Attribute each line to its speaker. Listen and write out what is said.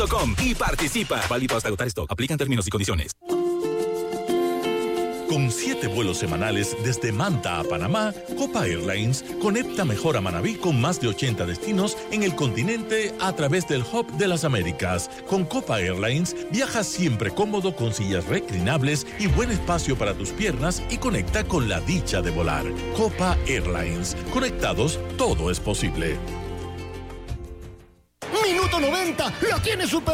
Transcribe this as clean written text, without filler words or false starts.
Speaker 1: copa.com y participa. Válido hasta agotar stock. Aplican términos y condiciones.
Speaker 2: Con 7 vuelos semanales desde Manta a Panamá, Copa Airlines conecta mejor a Manabí con más de 80 destinos en el continente a través del Hub de las Américas. Con Copa Airlines viajas siempre cómodo con sillas reclinables y buen espacio para tus piernas y conecta con la dicha de volar. Copa Airlines. Conectados, todo es posible.
Speaker 3: Minuto 90, la tiene super